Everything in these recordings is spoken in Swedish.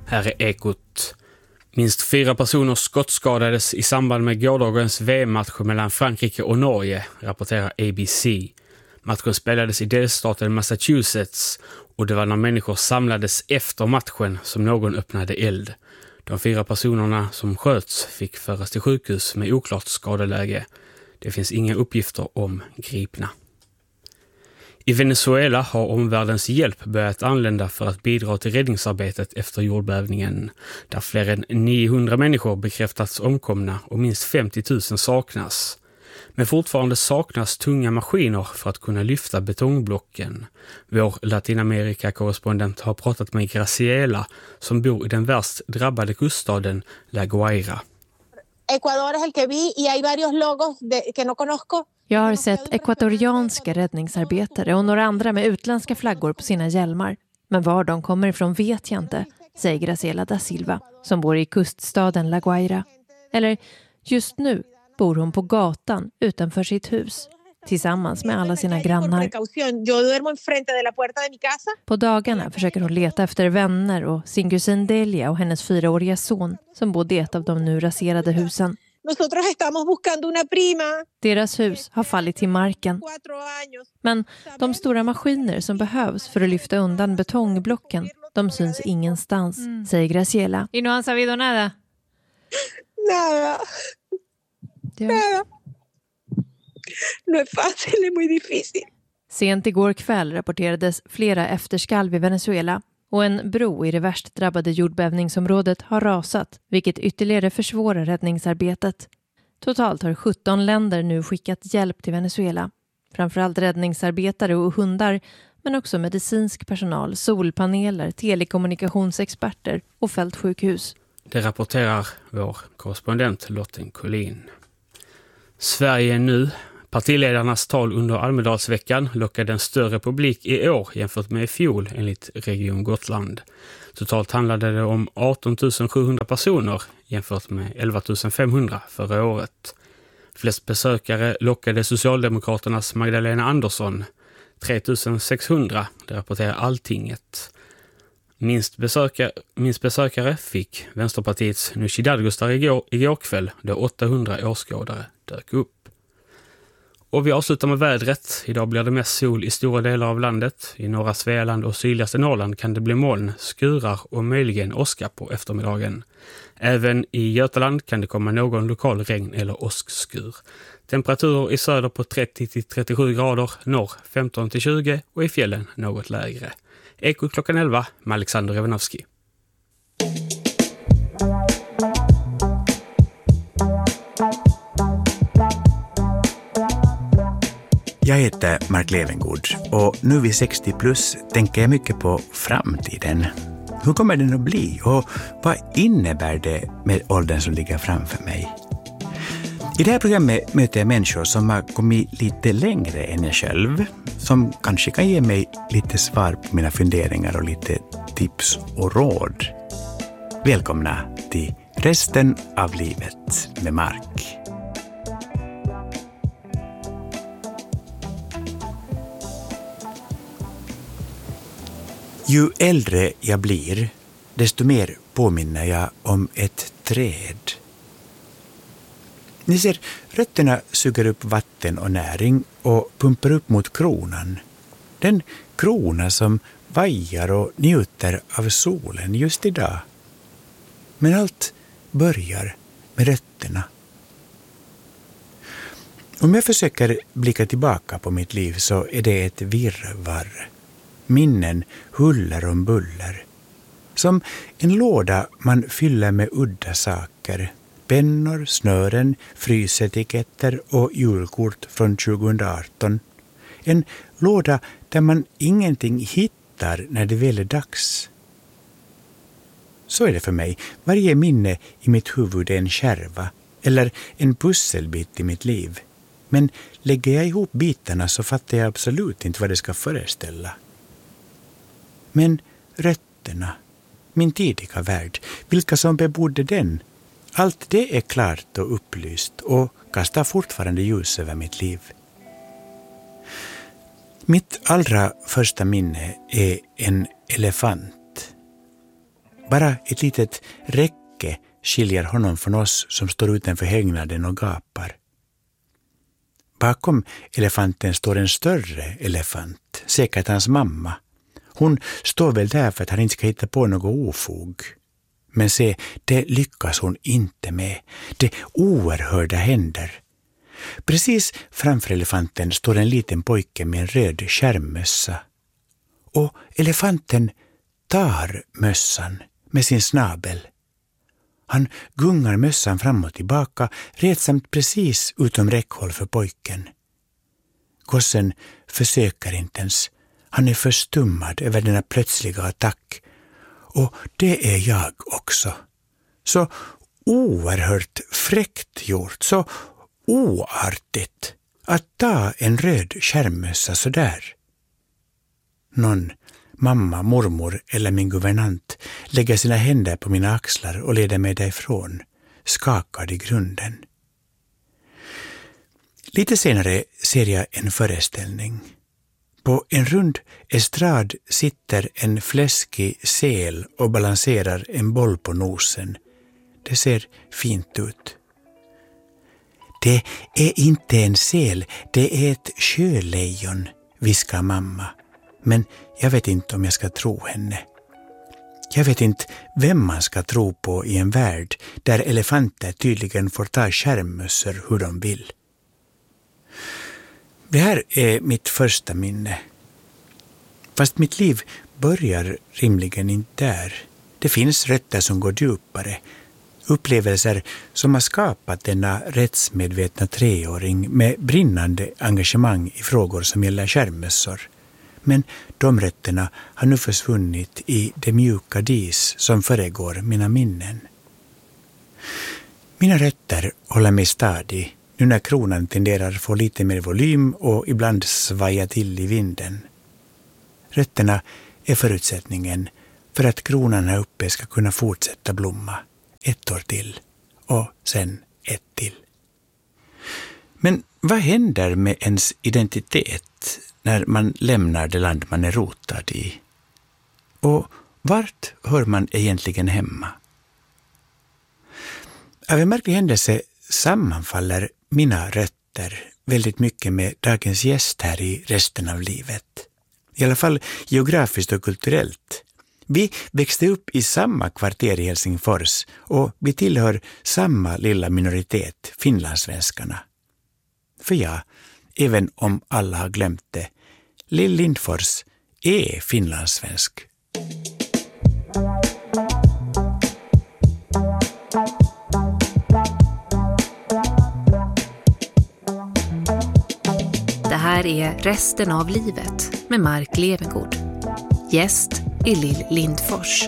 Här är Ekot. Minst 4 personer skottskadades i samband med gårdagens VM-match mellan Frankrike och Norge, rapporterar ABC. Matchen spelades i delstaten Massachusetts och det var när människor samlades efter matchen som någon öppnade eld. De 4 personerna som sköts fick föras till sjukhus med oklart skadeläge. Det finns inga uppgifter om gripna. I Venezuela har omvärldens hjälp börjat anlända för att bidra till räddningsarbetet efter jordbävningen, där fler än 900 människor bekräftats omkomna och minst 50 000 saknas. Men fortfarande saknas tunga maskiner för att kunna lyfta betongblocken. Vår Latinamerika-korrespondent har pratat med Graciela som bor i den värst drabbade kuststaden La Guaira. Ecuador es el que vi y hay varios logos que no conozco. Jag har sett ekvatorianska räddningsarbetare och några andra med utländska flaggor på sina hjälmar. Men var de kommer ifrån vet jag inte, säger Graciela da Silva som bor i kuststaden La Guaira. Eller just nu bor hon på gatan utanför sitt hus tillsammans med alla sina grannar. På dagarna försöker hon leta efter vänner och sin kusin Delia och hennes 4-åriga son som bodde i ett av de nu raserade husen. Deras hus har fallit till marken. Men de stora maskiner som behövs för att lyfta undan betongblocken, de syns ingenstans, säger Graciela. Y no han sabido nada. Nada. Nada. No es fácil, es muy difícil. Sent igår kväll rapporterades flera efterskalv i Venezuela och en bro i det värst drabbade jordbävningsområdet har rasat, vilket ytterligare försvårar räddningsarbetet. Totalt har 17 länder nu skickat hjälp till Venezuela. Framförallt räddningsarbetare och hundar, men också medicinsk personal, solpaneler, telekommunikationsexperter och fältsjukhus. Det rapporterar vår korrespondent Lotten Collin. Sverige nu. Partiledarnas tal under Almedalsveckan lockade en större publik i år jämfört med i fjol enligt Region Gotland. Totalt handlade det om 18 700 personer jämfört med 11 500 förra året. Flest besökare lockade Socialdemokraternas Magdalena Andersson, 3 600, det rapporterar Alltinget. Minst besökare fick Vänsterpartiets Nooshi Dadgostar igår kväll då 800 åskådare dök upp. Och vi avslutar med vädret. Idag blir det mest sol i stora delar av landet. I norra Svealand och sydligaste Norrland kan det bli moln, skurar och möjligen åska på eftermiddagen. Även i Götaland kan det komma någon lokal regn- eller åskskur. Temperaturer i söder på 30-37 grader, norr 15-20 och i fjällen något lägre. Ekot klockan 11 med Alexander Revenovski. Jag heter Mark Levengood och nu vid 60 plus tänker jag mycket på framtiden. Hur kommer den att bli och vad innebär det med åldern som ligger framför mig? I det här programmet möter jag människor som har kommit lite längre än jag själv, som kanske kan ge mig lite svar på mina funderingar och lite tips och råd. Välkomna till resten av livet med Mark. Ju äldre jag blir, desto mer påminner jag om ett träd. Ni ser, rötterna suger upp vatten och näring och pumpar upp mot kronan. Den krona som vajar och njuter av solen just idag. Men allt börjar med rötterna. Om jag försöker blicka tillbaka på mitt liv så är det ett virrvarr. Minnen huller om buller. Som en låda man fyller med udda saker. Pennor, snören, frysetiketter och julkort från 2018. En låda där man ingenting hittar när det väl är dags. Så är det för mig. Varje minne i mitt huvud är en kärva eller en pusselbit i mitt liv. Men lägger jag ihop bitarna så fattar jag absolut inte vad det ska föreställa. Men rötterna, min tidiga värld, vilka som bebodde den, allt det är klart och upplyst och kastar fortfarande ljus över mitt liv. Mitt allra första minne är en elefant. Bara ett litet räcke skiljer honom från oss som står utanför hägnaden och gapar. Bakom elefanten står en större elefant, säkert hans mamma. Hon står väl där för att han inte ska hitta på något ofog. Men se, det lyckas hon inte med. Det oerhörda händer. Precis framför elefanten står en liten pojke med en röd skärmmössa. Och elefanten tar mössan med sin snabel. Han gungar mössan fram och tillbaka, retsamt precis utom räckhåll för pojken. Gossen försöker inte ens. Han är förstummad över denna plötsliga attack. Och det är jag också. Så oerhört fräckt gjort, så oartigt att ta en röd skärmmössa så där. Någon, mamma, mormor eller min guvernant lägger sina händer på mina axlar och leder mig därifrån, skakad i grunden. Lite senare ser jag en föreställning. På en rund estrad sitter en fläskig sel och balanserar en boll på nosen. Det ser fint ut. Det är inte en sel, det är ett sjölejon, viskar mamma. Men jag vet inte om jag ska tro henne. Jag vet inte vem man ska tro på i en värld där elefanter tydligen får ta skärmmössor hur de vill. Det här är mitt första minne. Fast mitt liv börjar rimligen inte där. Det finns rötter som går djupare. Upplevelser som har skapat denna rättsmedvetna 3-åring med brinnande engagemang i frågor som gäller skärmmössor. Men de rötterna har nu försvunnit i det mjuka dis som föregår mina minnen. Mina rötter håller mig stadig nu när kronan tenderar få lite mer volym och ibland svaja till i vinden. Rötterna är förutsättningen för att kronan här uppe ska kunna fortsätta blomma 1 år till och sen 1 till. Men vad händer med ens identitet när man lämnar det land man är rotad i? Och vart hör man egentligen hemma? Av en märklig händelse sammanfaller mina rötter väldigt mycket med dagens gäst här i resten av livet. I alla fall geografiskt och kulturellt. Vi växte upp i samma kvarter i Helsingfors och vi tillhör samma lilla minoritet, finlandssvenskarna. För jag, även om alla har glömt det, Lill Lindfors är finlandssvensk. Det här är Resten av livet med Mark Levengood. Gäst är Lill Lindfors.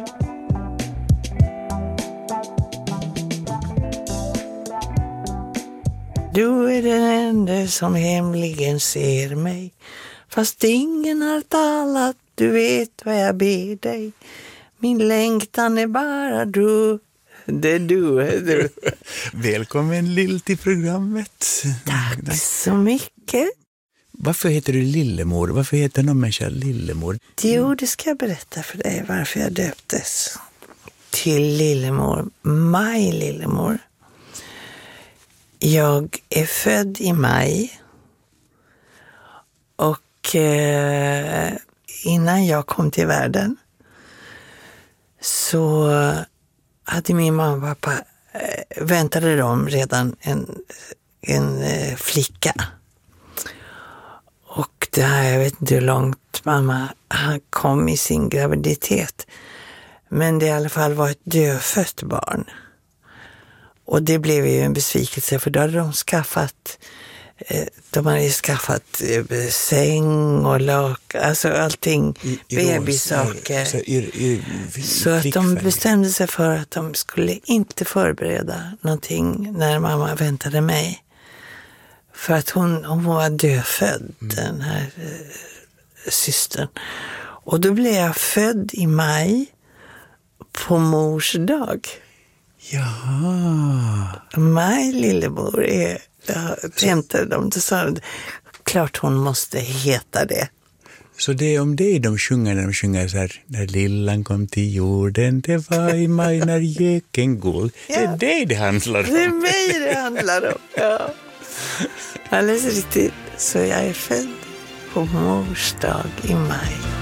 Du är den enda som hemligen ser mig. Fast ingen har talat, du vet vad jag ber dig. Min längtan är bara du. Det är du. Välkommen Lill till programmet. Tack så mycket. Varför heter du Lillemor? Varför heter någon människa Lillemor? Jo, det ska jag berätta för dig varför jag döptes till Lillemor. Maj Lillemor. Jag är född i maj. Och innan jag kom till världen så hade min mamma och pappa väntade de redan en flicka. Och det här, jag vet inte hur långt mamma kom i sin graviditet. Men det i alla fall var ett dödfött barn. Och det blev ju en besvikelse för då hade de hade skaffat säng och alltså allting, bebissaker. Så att de bestämde sig för att de skulle inte förbereda någonting när mamma väntade mig. För att hon var dödfödd, den här systern. Och då blev jag född i maj på mors dag. Jaha. Maj Lillemor hämtade dem till sa klart hon måste heta det. Så det är om det de sjunger när de sjunger så här, när lillan kom till jorden, det var i maj när göken gol. Ja. Det är det handlar om. Det är mig det handlar om, ja. Alldeles riktigt. Så jag är född på mors dag i maj.